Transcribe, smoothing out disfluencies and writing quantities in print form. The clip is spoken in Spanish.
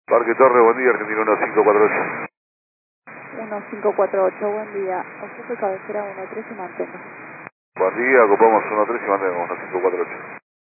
Parque Torre, buen día, Argentina 1548. 1548, buen día. Ocupe cabecera 13 y mantenga. Buen día, ocupamos 13 y mantenemos 1548.